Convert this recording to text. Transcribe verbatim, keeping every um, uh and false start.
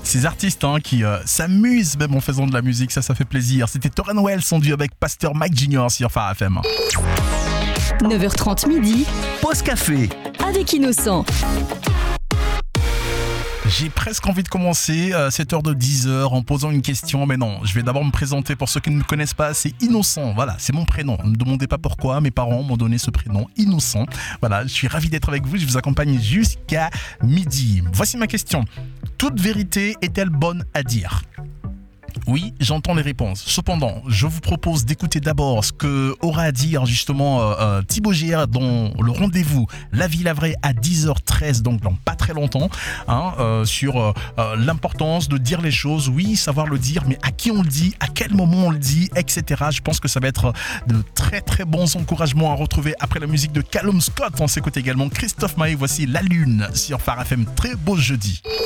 ces artistes hein, qui euh, s'amusent même en faisant de la musique, ça, ça fait plaisir. C'était Tauren Wells, son duo avec Pasteur Mike Junior sur Phare F M. neuf heures trente midi. Pause café. Avec Innocent. J'ai presque envie de commencer euh, cette heure de dix heures en posant une question, mais non, je vais d'abord me présenter pour ceux qui ne me connaissent pas, c'est Innocent, voilà, c'est mon prénom. Ne me demandez pas pourquoi, mes parents m'ont donné ce prénom, Innocent. Voilà, je suis ravi d'être avec vous, je vous accompagne jusqu'à midi. Voici ma question. Toute vérité est-elle bonne à dire ? Oui, j'entends les réponses. Cependant, je vous propose d'écouter d'abord ce que aura à dire justement euh, euh, Thibaut G R dans le rendez-vous La Vie la Vraie à dix heures treize, donc dans pas très longtemps, hein, euh, sur euh, euh, l'importance de dire les choses. Oui, savoir le dire, mais à qui on le dit, à quel moment on le dit, et cetera. Je pense que ça va être de très très bons encouragements à retrouver après la musique de Callum Scott. On s'écoute également Christophe Maé. Voici La Lune sur Phare F M. Très beau jeudi.